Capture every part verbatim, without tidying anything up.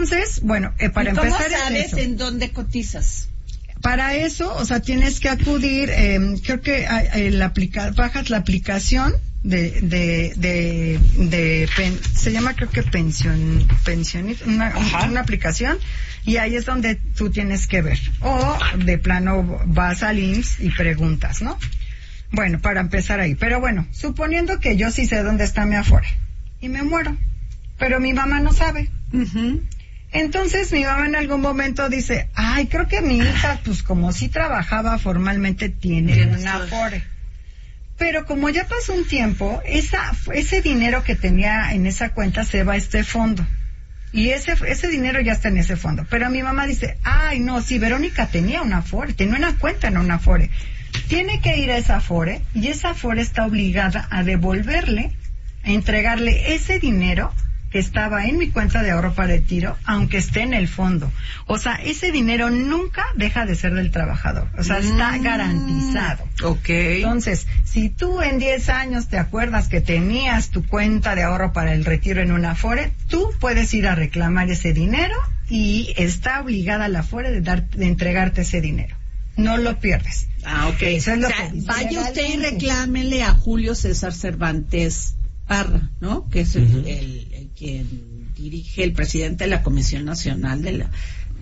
Entonces, bueno, eh, para ¿Y cómo empezar sabes es eso. en dónde cotizas? Para eso, o sea, tienes que acudir, eh, creo que eh, el aplica, bajas la aplicación de, de, de, de pen, se llama creo que pensión, pensionista, una, una aplicación, y ahí es donde tú tienes que ver. O de plano vas al I M S S y preguntas, ¿no? Bueno, para empezar ahí. Pero bueno, suponiendo que yo sí sé dónde está mi Afore y me muero, pero mi mamá no sabe. Uh-huh. Entonces mi mamá en algún momento dice, ay, creo que mi hija, pues como sí trabajaba formalmente, tiene una Afore. Pero como ya pasó un tiempo, esa, ese dinero que tenía en esa cuenta se va a este fondo. Y ese, ese dinero ya está en ese fondo. Pero mi mamá dice, ay, no, si Verónica tenía una Afore, tenía una cuenta en una Afore. Tiene que ir a esa Afore, y esa Afore está obligada a devolverle, a entregarle ese dinero que estaba en mi cuenta de ahorro para retiro, aunque esté en el fondo. O sea, ese dinero nunca deja de ser del trabajador. O sea, está mm, garantizado. Ok. Entonces, si tú en diez años te acuerdas que tenías tu cuenta de ahorro para el retiro en una Afore, tú puedes ir a reclamar ese dinero y está obligada la Afore de, dar, de entregarte ese dinero. No lo pierdes. Ah, ok. Eso es lo o sea, que dice vaya usted y legalmente. reclámele a Julio César Cervantes Parra, ¿no? Que es el, uh-huh. el, el quien dirige, el presidente de la Comisión Nacional de la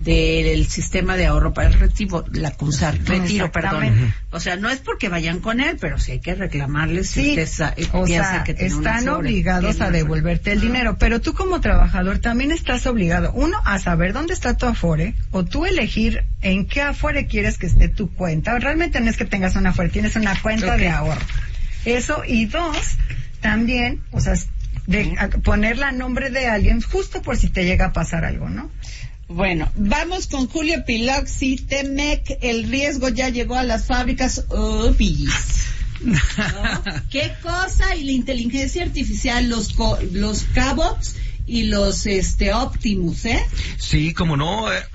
del Sistema de Ahorro para el Retiro, la CUNSAR, Retiro, perdón. O sea, no es porque vayan con él, pero sí hay que reclamarles si sí, usted sa- o piensa sea, que tiene están una obligados a devolverte el dinero, pero tú como trabajador también estás obligado, uno, a saber dónde está tu Afore, o tú elegir en qué Afore quieres que esté tu cuenta. Realmente no es que tengas una Afore, tienes una cuenta okay. de ahorro. Eso, y dos, también, o sea, de, a, ponerla a nombre de alguien, justo por si te llega a pasar algo, ¿no? Bueno, vamos con Julio Piloxi. Temec, el riesgo ya llegó a las fábricas. Oh, pillis. ¿No? ¿Qué cosa? Y la inteligencia artificial, los co- los Cabots y los este Optimus, ¿eh? Sí, como no. Eh,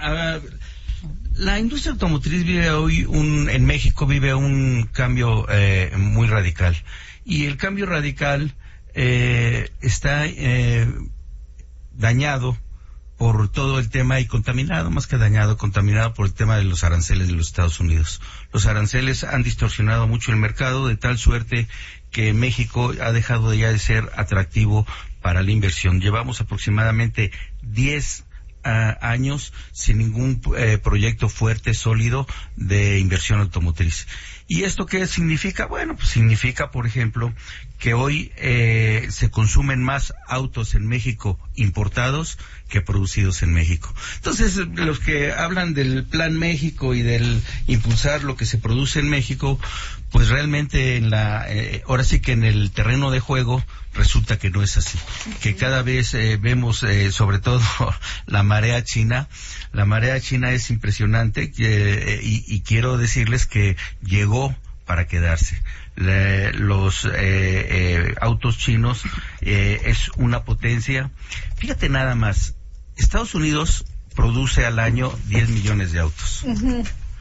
la industria automotriz vive hoy, un en México vive un cambio eh, muy radical. Y el cambio radical eh, está eh, dañado por todo el tema y contaminado, más que dañado, contaminado por el tema de los aranceles de los Estados Unidos. Los aranceles han distorsionado mucho el mercado de tal suerte que México ha dejado ya de ser atractivo para la inversión. Llevamos aproximadamente diez uh, años sin ningún eh, proyecto fuerte, sólido de inversión automotriz. ¿Y esto qué significa? Bueno, pues significa, por ejemplo, que hoy eh, se consumen más autos en México importados que producidos en México. Entonces, los que hablan del Plan México y del impulsar lo que se produce en México, pues realmente en la, eh, ahora sí que en el terreno de juego resulta que no es así. Que cada vez eh, vemos, eh, sobre todo la marea china. La marea china es impresionante eh, y, y quiero decirles que llegó para quedarse. Le, los eh, eh, autos chinos eh, es una potencia. Fíjate nada más, Estados Unidos produce al año diez millones de autos. Uh-huh.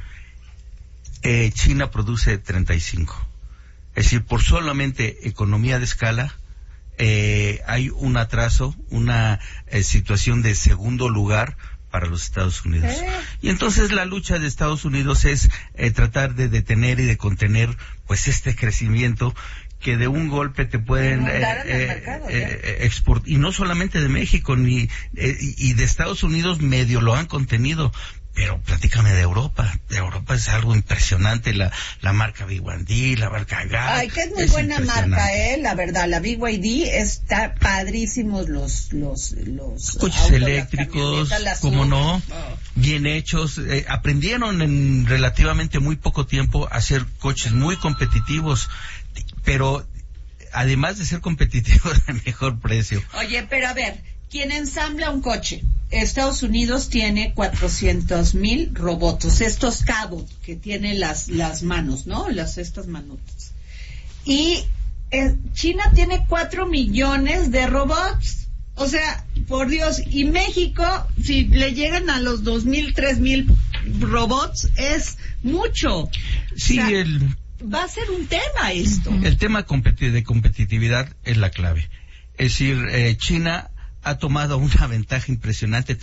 Eh, China produce treinta y cinco. Es decir, por solamente economía de escala, eh, hay un atraso, una eh, situación de segundo lugar para los Estados Unidos. ¿Eh? Y entonces la lucha de Estados Unidos es eh, tratar de detener y de contener pues este crecimiento que de un golpe te pueden eh, eh, eh, exportar, y no solamente de México ni eh, y de Estados Unidos medio lo han contenido. Pero platícame de Europa. De Europa es algo impresionante, la la marca B Y D, la marca G A R. Ay, que es muy es buena marca, eh, la verdad, la B Y D está padrísimos los los los coches autos, eléctricos, como no, oh. bien hechos, eh, aprendieron en relativamente muy poco tiempo a hacer coches muy competitivos, pero además de ser competitivos de mejor precio. Oye, pero a ver, ¿quién ensambla un coche? Estados Unidos tiene cuatrocientos mil robots, estos cabos que tienen las las manos, ¿no? Las estas manotas. Y eh, China tiene cuatro millones de robots. O sea, por Dios, y México, si le llegan a los dos mil, tres mil robots, es mucho. Sí, o sea, el... va a ser un tema esto. El tema competi- de competitividad es la clave. Es decir, eh, China ha tomado una ventaja impresionante.